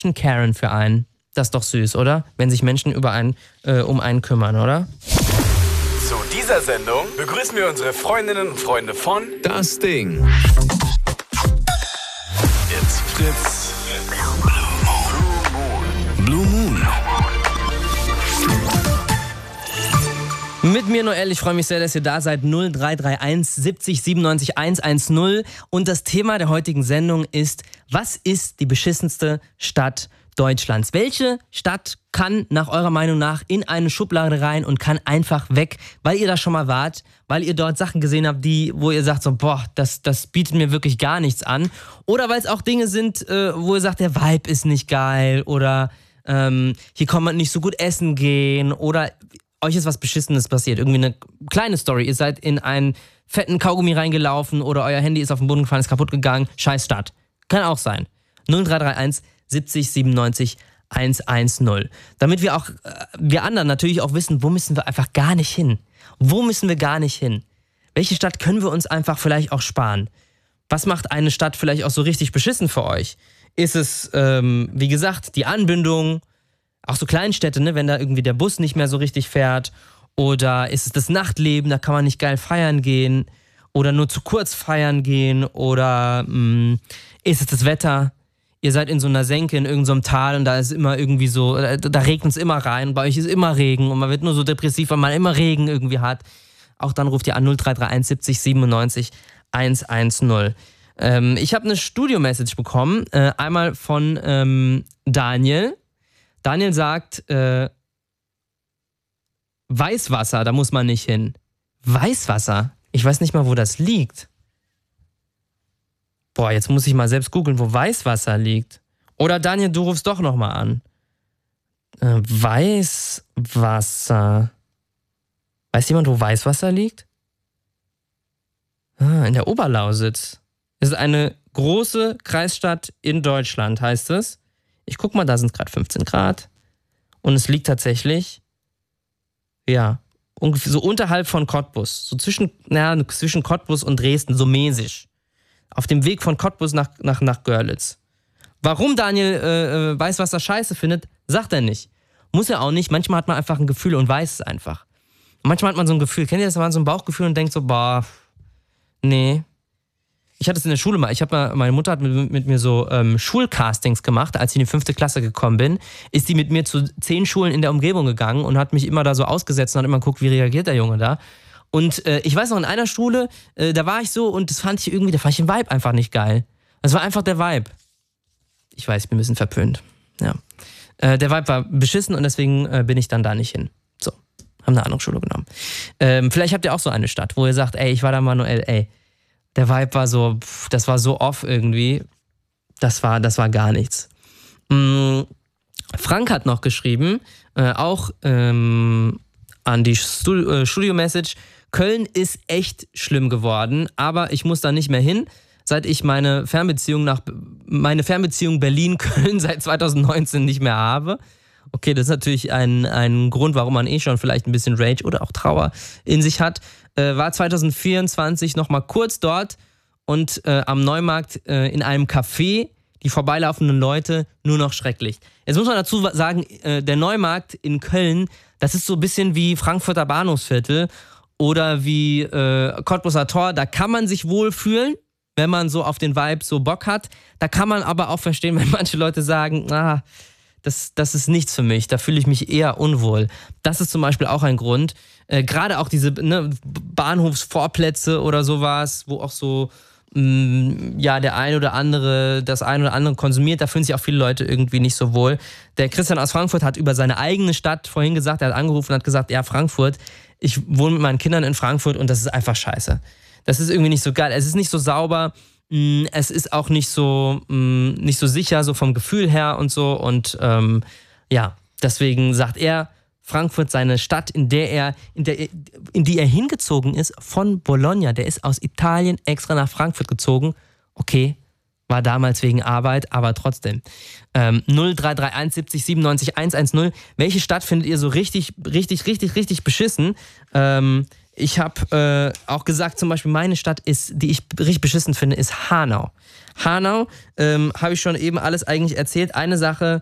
Karen für einen. Das ist doch süß, oder? Wenn sich Menschen um einen kümmern, oder? Zu dieser Sendung begrüßen wir unsere Freundinnen und Freunde von Das Ding. It's Fritz. Blue Moon. Mit mir Noel, ich freue mich sehr, dass ihr da seid. 0331 70 97 110. Und das Thema der heutigen Sendung ist, was ist die beschissenste Stadt Deutschlands? Welche Stadt kann nach eurer Meinung nach in eine Schublade rein und kann einfach weg, weil ihr da schon mal wart, weil ihr dort Sachen gesehen habt, wo ihr sagt so, boah, das bietet mir wirklich gar nichts an. Oder weil es auch Dinge sind, wo ihr sagt, der Vibe ist nicht geil oder hier kann man nicht so gut essen gehen oder euch ist was Beschissenes passiert. Irgendwie eine kleine Story. Ihr seid in einen fetten Kaugummi reingelaufen oder euer Handy ist auf den Boden gefallen, ist kaputt gegangen. Scheiß Stadt. Kann auch sein. 0331 70 97 110. Damit wir anderen natürlich auch wissen, wo müssen wir einfach gar nicht hin? Wo müssen wir gar nicht hin? Welche Stadt können wir uns einfach vielleicht auch sparen? Was macht eine Stadt vielleicht auch so richtig beschissen für euch? Ist es, wie gesagt, die Anbindung? Auch so Kleinstädte, ne, wenn da irgendwie der Bus nicht mehr so richtig fährt. Oder ist es das Nachtleben, da kann man nicht geil feiern gehen. Oder nur zu kurz feiern gehen. Oder ist es das Wetter? Ihr seid in so einer Senke in irgendeinem Tal und da ist immer irgendwie so, da regnet es immer rein. Und bei euch ist immer Regen und man wird nur so depressiv, weil man immer Regen irgendwie hat. Auch dann ruft ihr an 0331 70 97 110. Ich habe eine Studio-Message bekommen, einmal von Daniel. Daniel sagt, Weißwasser, da muss man nicht hin. Weißwasser? Ich weiß nicht mal, wo das liegt. Boah, jetzt muss ich mal selbst googeln, wo Weißwasser liegt. Oder Daniel, du rufst doch nochmal an. Weißwasser. Weiß jemand, wo Weißwasser liegt? In der Oberlausitz. Es ist eine große Kreisstadt in Deutschland, heißt es. Ich guck mal, da sind es gerade 15 Grad. Und es liegt tatsächlich, ja, ungefähr so unterhalb von Cottbus. So zwischen Cottbus und Dresden, so mäßig. Auf dem Weg von Cottbus nach Görlitz. Warum Daniel Weißwasser scheiße findet, sagt er nicht. Muss er auch nicht. Manchmal hat man einfach ein Gefühl und weiß es einfach. Und manchmal hat man so ein Gefühl. Kennt ihr das? Man hat so ein Bauchgefühl und denkt so, boah, nee. Ich hatte es in der Schule mal. Meine Mutter hat mit mir so Schulcastings gemacht. Als ich in die 5. Klasse gekommen bin, ist sie mit mir zu 10 Schulen in der Umgebung gegangen und hat mich immer da so ausgesetzt und hat immer geguckt, wie reagiert der Junge da. Und ich weiß noch, in einer Schule, da war ich so und da fand ich den Vibe einfach nicht geil. Das war einfach der Vibe. Ich weiß, ich bin ein bisschen verpönt. Ja. Der Vibe war beschissen und deswegen bin ich dann da nicht hin. So, haben eine andere Schule genommen. Vielleicht habt ihr auch so eine Stadt, wo ihr sagt, ey, ich war da Manuel, ey, der Vibe war so, das war so off irgendwie. Das war gar nichts. Frank hat noch geschrieben, auch an die Studio-Message, Köln ist echt schlimm geworden, aber ich muss da nicht mehr hin, seit ich meine Fernbeziehung Berlin-Köln seit 2019 nicht mehr habe. Okay, das ist natürlich ein Grund, warum man schon vielleicht ein bisschen Rage oder auch Trauer in sich hat. War 2024 nochmal kurz dort und am Neumarkt in einem Café, die vorbeilaufenden Leute, nur noch schrecklich. Jetzt muss man dazu sagen, der Neumarkt in Köln, das ist so ein bisschen wie Frankfurter Bahnhofsviertel oder wie Cottbuser Tor. Da kann man sich wohlfühlen, wenn man so auf den Vibe so Bock hat. Da kann man aber auch verstehen, wenn manche Leute sagen, das ist nichts für mich, da fühle ich mich eher unwohl. Das ist zum Beispiel auch ein Grund. Gerade auch diese Bahnhofsvorplätze oder sowas, wo auch so das ein oder andere konsumiert, da fühlen sich auch viele Leute irgendwie nicht so wohl. Der Christian aus Frankfurt hat über seine eigene Stadt vorhin gesagt, er hat angerufen und hat gesagt, ja, Frankfurt, ich wohne mit meinen Kindern in Frankfurt und das ist einfach scheiße. Das ist irgendwie nicht so geil, es ist nicht so sauber, es ist auch nicht so sicher, so vom Gefühl her und so. Und deswegen sagt er, Frankfurt seine Stadt, in die er hingezogen ist, von Bologna. Der ist aus Italien extra nach Frankfurt gezogen. Okay, war damals wegen Arbeit, aber trotzdem. 0331 70 97 110. Welche Stadt findet ihr so richtig, richtig, richtig, richtig beschissen? Ich habe auch gesagt, zum Beispiel meine Stadt die ich richtig beschissen finde, ist Hanau. Hanau, habe ich schon eben alles eigentlich erzählt. Eine Sache